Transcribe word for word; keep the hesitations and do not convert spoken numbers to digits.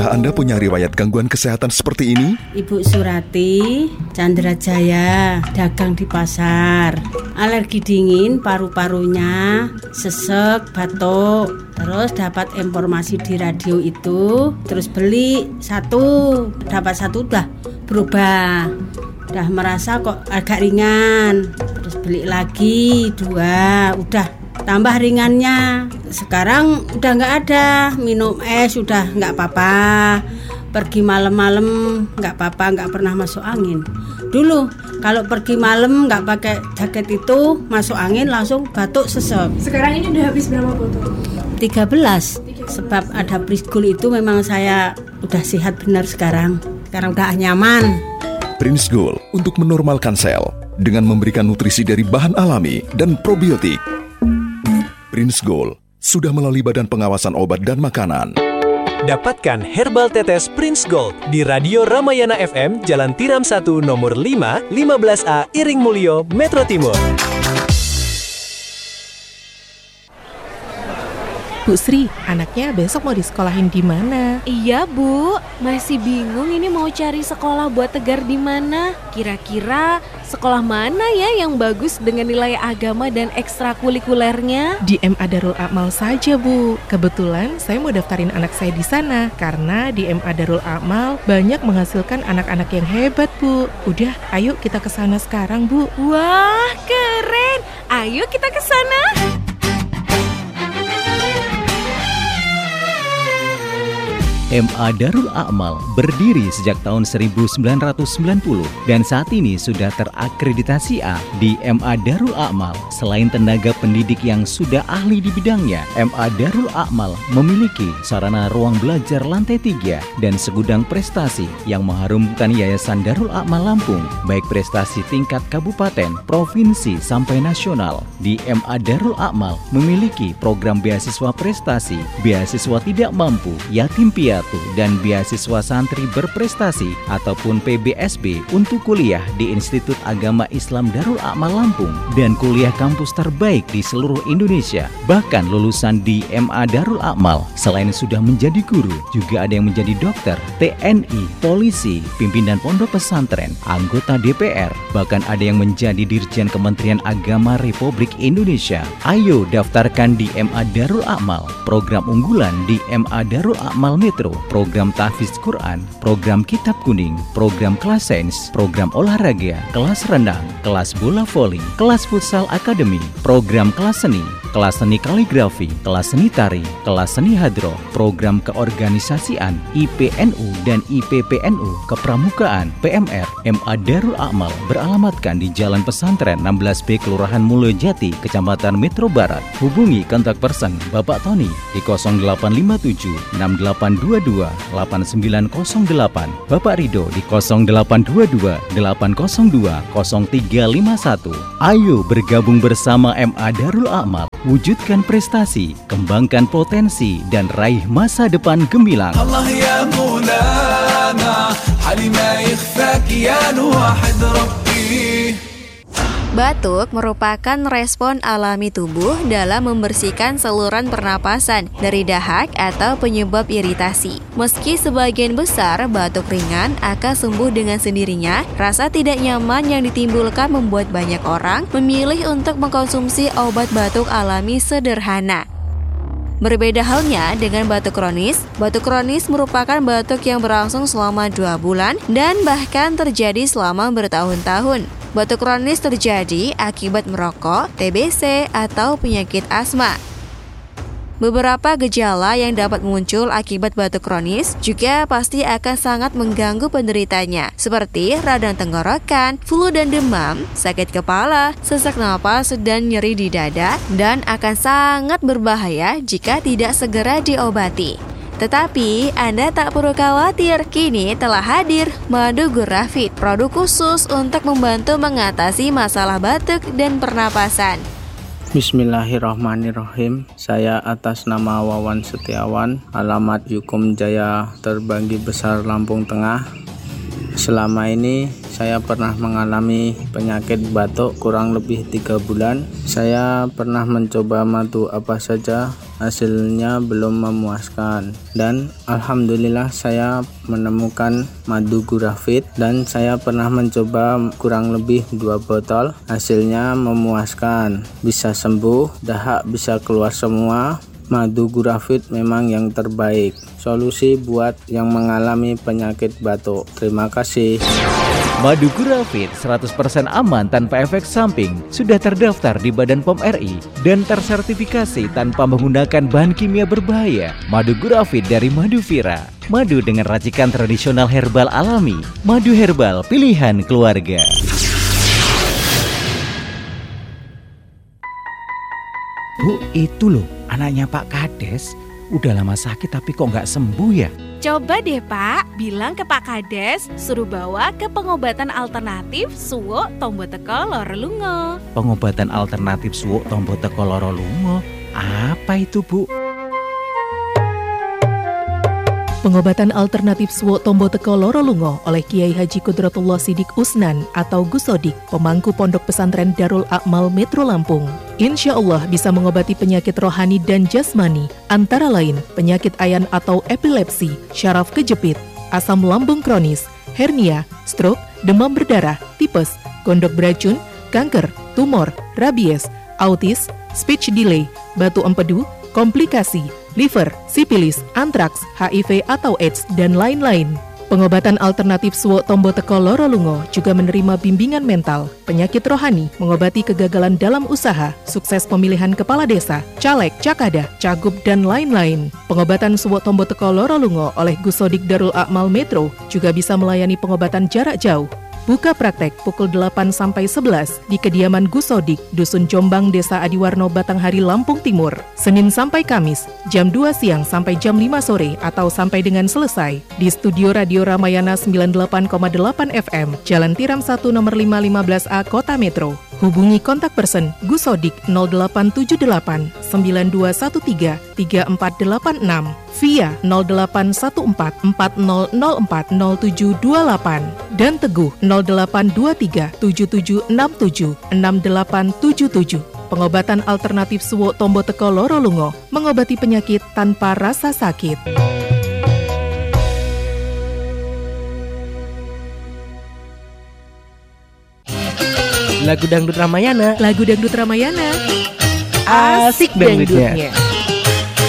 Apakah Anda punya riwayat gangguan kesehatan seperti ini? Ibu Surati, Candrajaya, dagang di pasar. Alergi dingin, paru-parunya, sesek, batuk. Terus dapat informasi di radio itu, terus beli satu, dapat satu udah berubah. Udah merasa kok agak ringan. Terus beli lagi dua, udah tambah ringannya. Sekarang udah nggak ada, minum es udah nggak apa-apa, pergi malam-malam nggak apa-apa, nggak pernah masuk angin. Dulu kalau pergi malam nggak pakai jaket itu masuk angin langsung batuk sesek. Sekarang ini udah habis berapa botol? tiga belas. Sebab ada Prisgul itu memang saya udah sehat benar sekarang. Sekarang udah nyaman. Prisgul untuk menormalkan sel dengan memberikan nutrisi dari bahan alami dan probiotik. Prisgul sudah melalui Badan Pengawasan Obat dan Makanan. Dapatkan Herbal Tetes Prince Gold di Radio Ramayana F M, Jalan Tiram satu, nomor lima, lima belas A, Iring Mulyo, Metro Timur. Bu Sri, anaknya besok mau disekolahin di mana? Iya, Bu. Masih bingung ini mau cari sekolah buat Tegar di mana. Kira-kira sekolah mana ya yang bagus dengan nilai agama dan ekstrakurikulernya? Di M A Darul Amal saja, Bu. Kebetulan saya mau daftarin anak saya di sana karena di M A Darul Amal banyak menghasilkan anak-anak yang hebat, Bu. Udah, ayo kita ke sana sekarang, Bu. Wah, keren. Ayo kita ke sana. M A Darul Amal berdiri sejak tahun seribu sembilan ratus sembilan puluh dan saat ini sudah terakreditasi A. Di M A Darul Amal, selain tenaga pendidik yang sudah ahli di bidangnya, M A Darul Amal memiliki sarana ruang belajar lantai tiga dan segudang prestasi yang mengharumkan Yayasan Darul Amal Lampung, baik prestasi tingkat kabupaten, provinsi, sampai nasional. Di M A Darul Amal memiliki program beasiswa prestasi, beasiswa tidak mampu, yatim piatu, dan beasiswa santri berprestasi ataupun P B S B untuk kuliah di Institut Agama Islam Darul Amal Lampung dan kuliah kampus terbaik di seluruh Indonesia. Bahkan lulusan di M A Darul Amal selain sudah menjadi guru, juga ada yang menjadi dokter, T N I, polisi, pimpinan pondok pesantren, anggota D P R, bahkan ada yang menjadi Dirjen Kementerian Agama Republik Indonesia. Ayo daftarkan di M A Darul Amal. Program unggulan di M A Darul Amal Metro, program tahfiz Quran, program kitab kuning, program kelas sains, program olahraga, kelas renang, kelas bola voli, kelas futsal akademi, program kelas seni, kelas seni kaligrafi, kelas seni tari, kelas seni hadroh, program keorganisasian, I P N U dan I P P N U, kepramukaan, P M R. M A Darul Amal beralamatkan di Jalan Pesantren enam belas B, Kelurahan Mulyojati, Kecamatan Metro Barat. Hubungi kontak person Bapak Tony di nol delapan lima tujuh enam delapan dua dua delapan sembilan nol delapan, Bapak Rido di nol delapan dua dua delapan nol dua nol tiga lima satu. Ayo bergabung bersama M A Darul Amal, wujudkan prestasi, kembangkan potensi, dan raih masa depan gemilang. Allah ya Maulana, halima ikhfak ya wahid Rabbi. Batuk merupakan respon alami tubuh dalam membersihkan saluran pernapasan dari dahak atau penyebab iritasi. Meski sebagian besar batuk ringan akan sembuh dengan sendirinya, rasa tidak nyaman yang ditimbulkan membuat banyak orang memilih untuk mengkonsumsi obat batuk alami sederhana. Berbeda halnya dengan batuk kronis. Batuk kronis merupakan batuk yang berlangsung selama dua bulan dan bahkan terjadi selama bertahun-tahun. Batuk kronis terjadi akibat merokok, T B C, atau penyakit asma. Beberapa gejala yang dapat muncul akibat batuk kronis juga pasti akan sangat mengganggu penderitanya, seperti radang tenggorokan, flu dan demam, sakit kepala, sesak napas, dan nyeri di dada, dan akan sangat berbahaya jika tidak segera diobati. Tetapi Anda tak perlu khawatir, kini telah hadir Madu Gurafit, produk khusus untuk membantu mengatasi masalah batuk dan pernapasan. Bismillahirrahmanirrahim. Saya atas nama Wawan Setiawan, alamat Yukum Jaya Terbanggi Besar, Lampung Tengah. Selama ini saya pernah mengalami penyakit batuk kurang lebih tiga bulan. Saya pernah mencoba madu apa saja, hasilnya belum memuaskan. Dan alhamdulillah saya menemukan madu Gurafit dan saya pernah mencoba kurang lebih dua botol, hasilnya memuaskan. Bisa sembuh, dahak bisa keluar semua. Madu Gurafit memang yang terbaik, solusi buat yang mengalami penyakit batuk. Terima kasih. Madu Gurafit seratus persen aman tanpa efek samping, sudah terdaftar di Badan P O M R I dan tersertifikasi tanpa menggunakan bahan kimia berbahaya. Madu Gurafit dari Madu Vira, madu dengan racikan tradisional herbal alami. Madu herbal pilihan keluarga. Bu, itu loh anaknya Pak Kades, udah lama sakit tapi kok nggak sembuh ya? Coba deh Pak, bilang ke Pak Kades suruh bawa ke pengobatan alternatif Suwo Tombo Teko Loro Lungo. Pengobatan alternatif Suwo Tombo Teko Loro Lungo? Apa itu Bu? Pengobatan alternatif Suwo Tombo Teko Loro Lungo oleh Kiai Haji Kudratullah Sidik Usnan atau Gusodik, pemangku Pondok Pesantren Darul A'mal Metro Lampung. Insya Allah bisa mengobati penyakit rohani dan jasmani, antara lain penyakit ayan atau epilepsi, syaraf kejepit, asam lambung kronis, hernia, stroke, demam berdarah, tipes, gondok beracun, kanker, tumor, rabies, autis, speech delay, batu empedu, komplikasi, liver, sipilis, antraks, H I V atau AIDS, dan lain-lain. Pengobatan alternatif Suwo Tombo Teko Loro Lungo juga menerima bimbingan mental, penyakit rohani, mengobati kegagalan dalam usaha, sukses pemilihan kepala desa, caleg, cakada, cagup, dan lain-lain. Pengobatan Suwo Tombo Teko Loro Lungo oleh Gusodik Darul A'mal Metro juga bisa melayani pengobatan jarak jauh. Buka praktek pukul delapan sampai sebelas di kediaman Gusodik, Dusun Jombang, Desa Adiwarno, Batanghari, Lampung Timur. Senin sampai Kamis, jam dua siang sampai jam lima sore atau sampai dengan selesai. Di studio Radio Ramayana sembilan puluh delapan koma delapan F M, Jalan Tiram satu nomor lima lima belas A, Kota Metro. Hubungi kontak person Gusodik nol delapan tujuh delapan sembilan dua satu tiga tiga empat delapan enam via nol delapan satu empat empat nol nol empat nol tujuh dua delapan dan Teguh nol delapan dua tiga tujuh tujuh enam tujuh enam delapan tujuh tujuh. Pengobatan alternatif Suwo Tombo Teko Loro Lungo, mengobati penyakit tanpa rasa sakit. Lagu dangdut Ramayana. Lagu dangdut Ramayana. Asik dangdutnya.